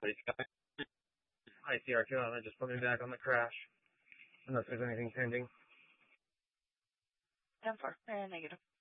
ICR 2, just put me back on the crash. Unless there's anything pending. 10-4, negative.